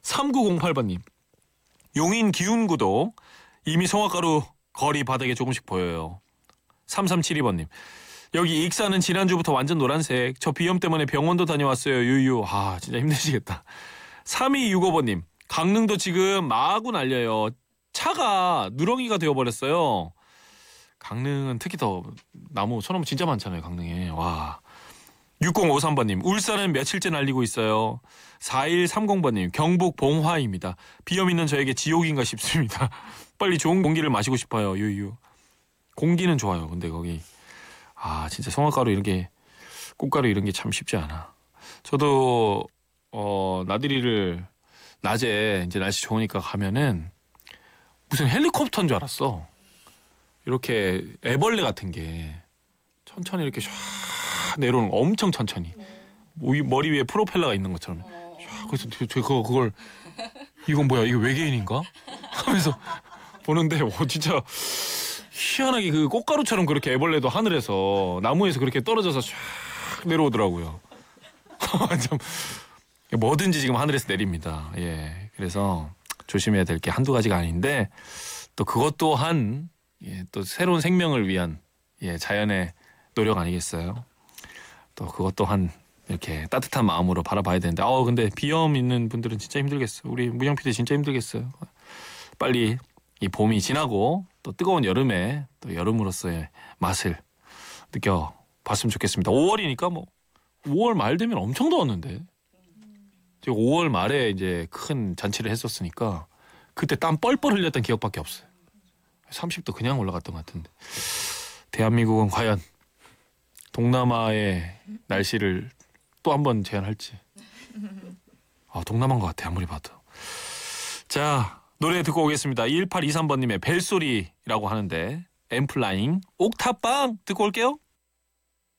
3908번님. 용인 기운구도 이미 송화가루 거리 바닥에 조금씩 보여요. 3372번님. 여기 익산은 지난주부터 완전 노란색. 저 비염 때문에 병원도 다녀왔어요. 유유. 아 진짜 힘드시겠다. 3265번님. 강릉도 지금 마구 날려요. 차가 누렁이가 되어버렸어요. 강릉은 특히 더 나무 소나무 진짜 많잖아요. 강릉에. 와. 6053번님. 울산은 며칠째 날리고 있어요. 4130번님. 경북 봉화입니다. 비염 있는 저에게 지옥인가 싶습니다. 빨리 좋은 공기를 마시고 싶어요. 유유. 공기는 좋아요. 근데 거기 진짜 송화가루 이런 게 꽃가루 이런 게 참 쉽지 않아. 저도 나들이를 낮에 이제 날씨 좋으니까 가면은 무슨 헬리콥터인 줄 알았어. 이렇게 애벌레 같은 게 천천히 이렇게 쫙 내려오는 거 엄청 천천히. 머리 위에 프로펠러가 있는 것처럼. 그래서 그걸 이건 뭐야? 이거 외계인인가? 하면서 보는데 진짜 희한하게 그 꽃가루처럼 그렇게 애벌레도 하늘에서 나무에서 그렇게 떨어져서 쫙 내려오더라고요. 참 뭐든지 지금 하늘에서 내립니다. 예, 그래서 조심해야 될 게 한두 가지가 아닌데 또 그것 또한 또 새로운 생명을 위한 자연의 노력 아니겠어요? 또 그것 또한 이렇게 따뜻한 마음으로 바라봐야 되는데 근데 비염 있는 분들은 진짜 힘들겠어요. 우리 무영 PD 진짜 힘들겠어요. 빨리 이 봄이 지나고 또 뜨거운 여름에 또 여름으로서의 맛을 느껴봤으면 좋겠습니다. 5월이니까 뭐 5월 말 되면 엄청 더웠는데 제가 5월 말에 이제 큰 잔치를 했었으니까 그때 땀 뻘뻘 흘렸던 기억밖에 없어요. 30도 그냥 올라갔던 것 같은데 대한민국은 과연 동남아의 날씨를 또 한 번 제안할지. 동남아인 것 같아 아무리 봐도. 자 노래 듣고 오겠습니다. 1823번님의 벨소리라고 하는데 엠플라잉 옥탑방 듣고 올게요.